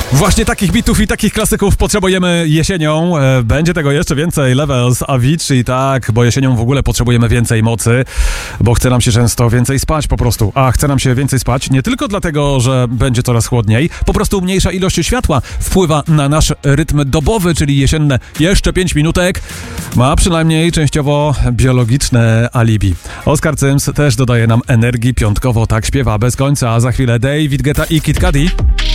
Właśnie takich bitów i takich klasyków potrzebujemy jesienią. Będzie tego jeszcze więcej. Levels, Avicii, tak, bo jesienią w ogóle potrzebujemy więcej mocy, bo chce nam się często więcej spać po prostu. A chce nam się więcej spać nie tylko dlatego, że będzie coraz chłodniej, po prostu mniejsza ilość światła wpływa na nasz rytm dobowy, czyli jesienne jeszcze 5 minutek ma przynajmniej częściowo biologiczne alibi. Oskar Cyms też dodaje nam energii piątkowo, tak śpiewa bez końca, a za chwilę David Guetta i Kid Cudi.